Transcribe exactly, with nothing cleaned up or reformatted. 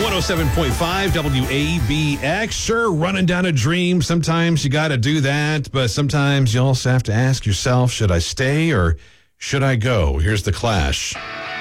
one oh seven point five W A B X. Sure, running down a dream. Sometimes you got to do that, but sometimes you also have to ask yourself, should I stay or should I go? Here's The Clash.